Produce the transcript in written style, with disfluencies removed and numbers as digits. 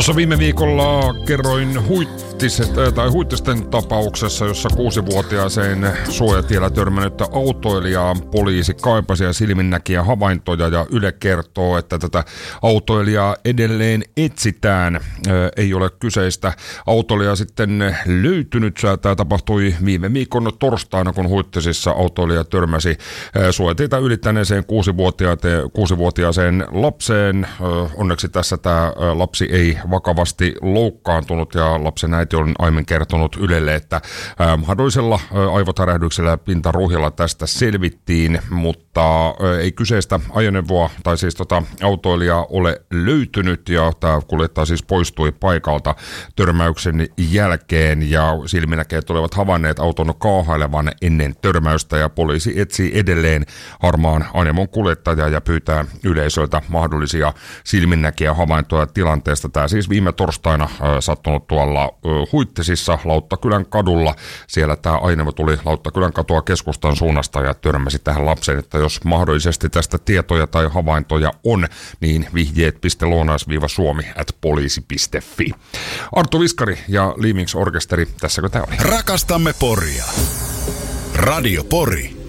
Tuossa viime viikolla kerroin Huittisten tapauksessa, jossa 6-vuotiaaseen suojatiellä törmännyttä autoilijaa poliisi kaipasi ja silminnäkijä havaintoja, ja Yle kertoo, että tätä autoilijaa edelleen etsitään. Ei ole kyseistä autoilijaa sitten löytynyt. Tämä tapahtui viime viikon torstaina, kun Huittisissa autoilija törmäsi suojatietä ylittäneeseen 6-vuotiaaseen lapseen. Onneksi tässä tämä lapsi ei vakavasti loukkaantunut, ja lapsen äiti on aiemmin kertonut Ylelle, että mahdollisella aivotärähdyksellä pintaruhjalla tästä selvittiin, mutta ei kyseistä ajoneuvoa tai siis autoilijaa ole löytynyt, ja tämä kuljettaja siis poistui paikalta törmäyksen jälkeen, ja silminnäkijät olivat havainneet auton kaahailevan ennen törmäystä, ja poliisi etsii edelleen harmaan ajoneuvon kuljettajaa ja pyytää yleisöltä mahdollisia silminnäkijä havaintoja tilanteesta. Tämä siis viime torstaina sattunut tuolla Huittisissa Lauttakylän kadulla. Siellä tämä ajoneuvo tuli Lauttakylän katua keskustan suunnasta ja törmäsi tähän lapseen, että jos mahdollisesti tästä tietoja tai havaintoja on, niin vihjeet.lounas-suomi@poliisi.fi. Arttu Viskari ja Leamings Orkesteri, tässäkö tämä oli? Rakastamme Poria. Radio Pori.